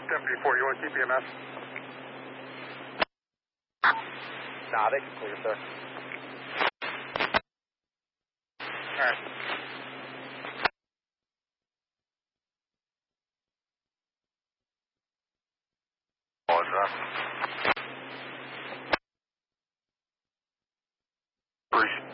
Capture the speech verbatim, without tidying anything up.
seventy-four, you want to keep E M S? Nah, they can clear, sir. All right. Apologize. Appreciate